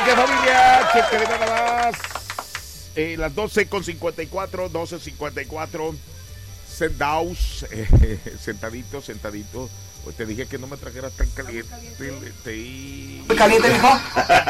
Cheque, familia. Cheque de nada más. Las 12:54, 12:54. Sentados. Sentadito. Pues te dije que no me trajeras tan caliente. ¿Muy caliente, mijo?